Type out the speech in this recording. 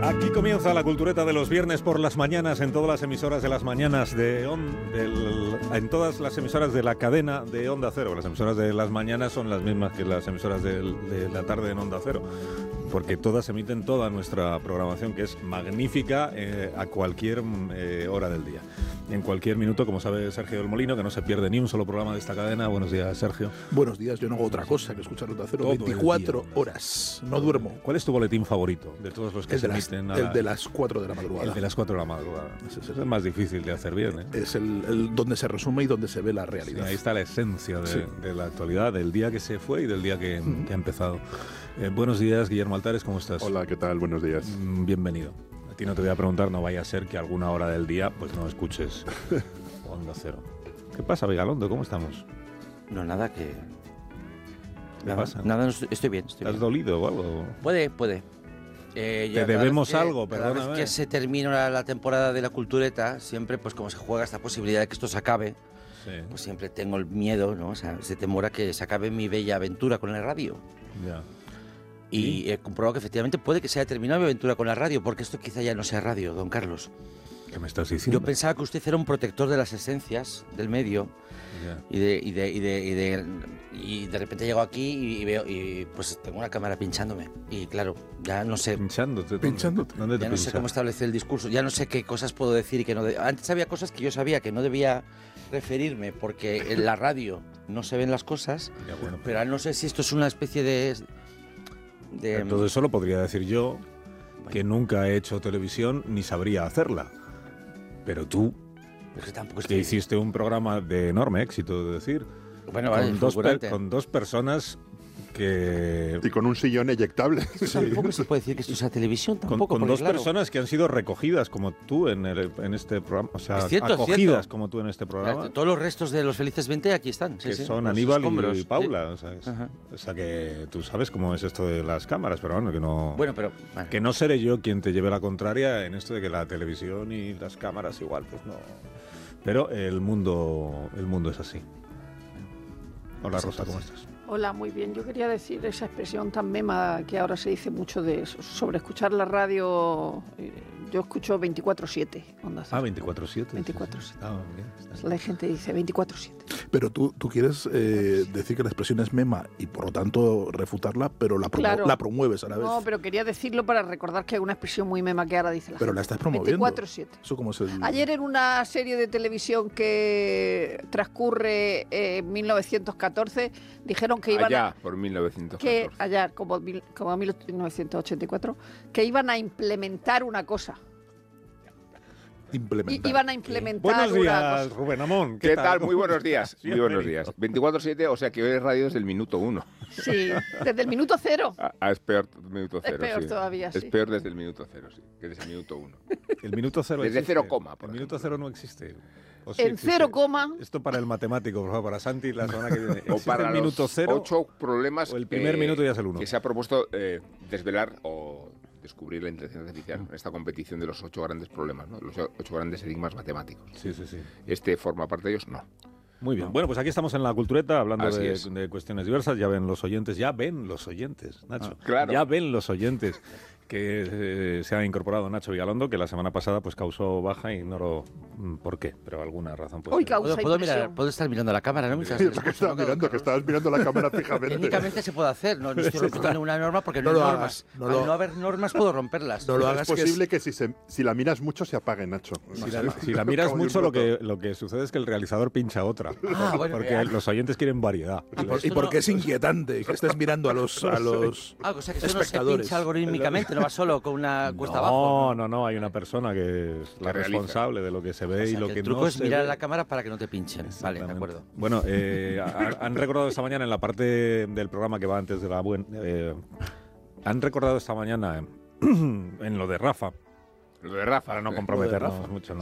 Aquí comienza la cultureta de los viernes por las mañanas en todas las emisoras de las mañanas en todas las emisoras de la cadena de Onda Cero. Las emisoras de las mañanas son las mismas que las emisoras de la tarde en Onda Cero, porque todas emiten toda nuestra programación, que es magnífica a cualquier hora del día. En cualquier minuto, como sabe Sergio del Molino, que no se pierde ni un solo programa de esta cadena. Buenos días, Sergio. Buenos días, yo no hago otra cosa que escuchar Onda Cero 24 horas, no duermo. ¿Cuál es tu boletín favorito de todos los que se emiten? El de las 4 de la madrugada. El de las 4 de la madrugada. Es el más difícil de hacer bien, ¿eh? Es el donde se resume y donde se ve la realidad. Sí, ahí está la esencia de la actualidad, del día que se fue y del día que ha empezado. Buenos días, Guillermo Altares, ¿cómo estás? Hola, ¿qué tal? Buenos días. Bienvenido. A ti no te voy a preguntar, no vaya a ser que alguna hora del día pues no escuches Onda Cero. ¿Qué pasa, Vigalondo? ¿Cómo estamos? No, nada que... ¿Qué pasa? Nada, estoy bien. ¿Te has dolido o algo? Puede. Te debemos algo, perdóname. Cada vez que se termina la temporada de la cultureta, siempre, pues como se juega esta posibilidad de que esto se acabe, pues siempre tengo el miedo, ¿no? O sea, ese temor a que se acabe mi bella aventura con la radio. Ya. Y he comprobado que efectivamente puede que se haya terminado mi aventura con la radio, porque esto quizá ya no sea radio, don Carlos. ¿Qué me estás diciendo? Yo pensaba que usted era un protector de las esencias del medio. Y de repente llego aquí y veo, y pues tengo una cámara pinchándome. Y claro, ya no sé. ¿Pinchándote? ¿Pinchándote? Ya no sé cómo establecer el discurso. Ya no sé qué cosas puedo decir y qué no. Antes había cosas que yo sabía que no debía referirme porque en la radio no se ven las cosas. Ya, bueno, pero ahora no sé si esto es una especie de todo eso lo podría decir yo, que nunca he hecho televisión ni sabría hacerla. Pero tú, que hiciste un programa de enorme éxito, de decir, bueno, vale, con dos personas que... Y con un sillón eyectable. Tampoco se puede decir que esto sea televisión, tampoco. Con dos personas que han sido recogidas como tú en este programa, o sea, cierto, acogidas como tú en este programa. Todos los restos de los Felices 20 aquí están. Que son Aníbal y Paula. Sí. O sea, que tú sabes cómo es esto de las cámaras, pero bueno, que no... Bueno. Que no seré yo quien te lleve la contraria en esto de que la televisión y las cámaras igual, pues no... Pero el mundo es así. Hola, Rosa, ¿cómo estás? Hola, muy bien. Yo quería decir esa expresión tan mema que ahora se dice mucho sobre escuchar la radio. Yo escucho 24/7. Onda Cero. 24/7. 24/7. Bien, la gente dice 24/7. Pero tú quieres decir que la expresión es mema y por lo tanto refutarla, pero la promueves a la vez. No, pero quería decirlo para recordar que hay una expresión muy mema que ahora dice la gente. Pero la estás promoviendo. 24/7. ¿Eso cómo es el...? Ayer en una serie de televisión que transcurre en 1914 dijeron que iban por 1914. que allá como 1984 que iban a implementar una cosa. Iban a implementar buenos días, una cosa. Rubén Amón. ¿Qué tal? Muy buenos días. Sí, Muy buenos días. 24/7, o sea que hoy es radio desde el minuto 1. Sí, desde el minuto 0. Es peor minuto 0. Es peor todavía, sí. Es peor desde el minuto 0, sí, que desde el minuto 1. El minuto 0 desde existe. 0, por el minuto ejemplo. 0 no existe. ¿O En existe? 0, coma. Esto para el matemático, por favor, para Santi la semana que viene. O para el minuto 0 8 problemas o el primer minuto ya es el 1. que se ha propuesto desvelar o descubrir la inteligencia artificial en esta competición de los 8 grandes problemas, ¿no? Los 8 grandes enigmas matemáticos. Sí. Este forma parte de ellos, no. Muy bien. Bueno, pues aquí estamos en la cultureta hablando Así de cuestiones diversas. Ya ven los oyentes, Nacho. Claro. Ya ven los oyentes que se ha incorporado Nacho Vigalondo, que la semana pasada pues causó baja y ignoro por qué, pero alguna razón pues. Hoy causa impresión. Puedo estar mirando la cámara, ¿no? Mientras Sí, el ¿para qué discurso, estabas mirando? Que estabas mirando la cámara fijamente. Técnicamente se puede hacer, no estoy rompiendo ninguna norma porque no hay lo normas. hagas, Al no haber normas puedo romperlas. No lo Es hagas, posible que si la miras mucho se apague, Nacho. Si la miras mucho, lo que sucede es que el realizador pincha otra. Bueno, porque los oyentes quieren variedad. Y porque es inquietante que estés mirando a los O sea, que eso no se espectadores. pincha algorítmicamente, no va solo con una cuesta abajo. No, hay una persona que es la realiza. responsable de lo que se ve O sea, y lo que que el truco no es se mirar ve. a la cámara para que no te pinchen. Vale, de acuerdo. Bueno, han recordado esta mañana en la parte del programa que va antes de la han recordado esta mañana en lo de Rafa. Lo de Rafa. Para no comprometernos mucho.